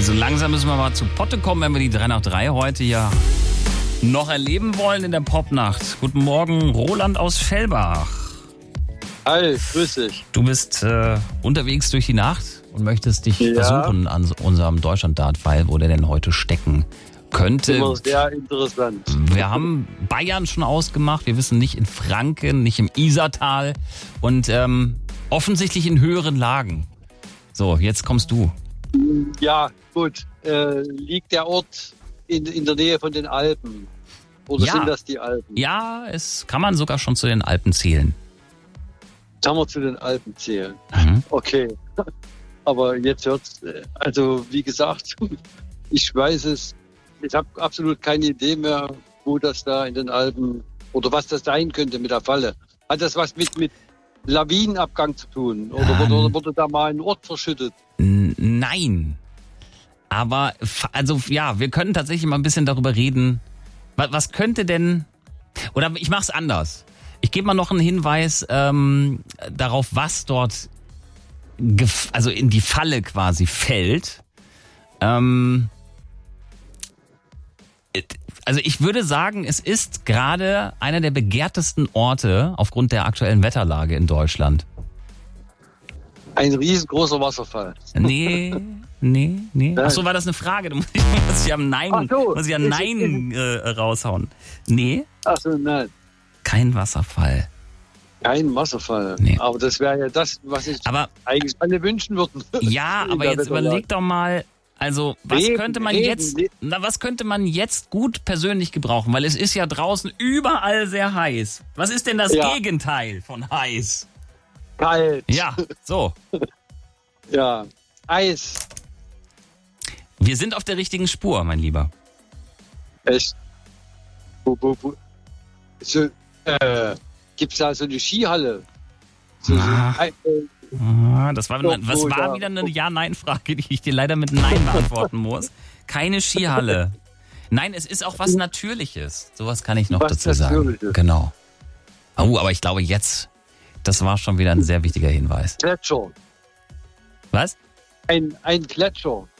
Also langsam müssen wir mal zu Potte kommen, wenn wir die 3 nach 3 heute ja noch erleben wollen in der Popnacht. Guten Morgen, Roland aus Fellbach. Hi, grüß dich. Du bist unterwegs durch die Nacht und möchtest dich versuchen an unserem Deutschland-Dart-Pfeil, wo der denn heute stecken könnte. Immer sehr interessant. Wir haben Bayern schon ausgemacht, wir wissen nicht in Franken, nicht im Isartal und offensichtlich in höheren Lagen. So, jetzt kommst du. Ja, gut. Liegt der Ort in der Nähe von den Alpen? Oder sind das die Alpen? Ja, es kann man sogar schon zu den Alpen zählen. Kann man zu den Alpen zählen? Mhm. Okay. Aber jetzt hört's, also wie gesagt, ich weiß es, ich habe absolut keine Idee mehr, wo das da in den Alpen oder was das sein könnte mit der Falle. Hat das was mit Lawinenabgang zu tun? Oder wurde da mal ein Ort verschüttet? Nein. Aber, also ja, wir können tatsächlich mal ein bisschen darüber reden. Was könnte denn, oder ich mach's anders. Ich gebe mal noch einen Hinweis darauf, was dort also in die Falle quasi fällt. Also ich würde sagen, es ist gerade einer der begehrtesten Orte aufgrund der aktuellen Wetterlage in Deutschland. Ein riesengroßer Wasserfall. Nee. Achso, war das eine Frage? Da muss ich ja Nein raushauen. Nee. Achso, nein. Kein Wasserfall. Kein Wasserfall. Nee. Aber das wäre ja das, was ich eigentlich alle wünschen würden. Ja, aber jetzt überleg doch mal, also was könnte man jetzt gut persönlich gebrauchen? Weil es ist ja draußen überall sehr heiß. Was ist denn das Gegenteil von heiß? Kalt. Ja, so. Ja, Eis. Wir sind auf der richtigen Spur, mein Lieber. Echt? So, gibt's da so eine Skihalle? Das war wieder eine Ja-Nein-Frage, die ich dir leider mit Nein beantworten muss. Keine Skihalle. Nein, es ist auch was Natürliches. Sowas kann ich noch dazu sagen. Genau. Oh, aber ich glaube jetzt, das war schon wieder ein sehr wichtiger Hinweis. Gletscher. Was? Ein Gletscher.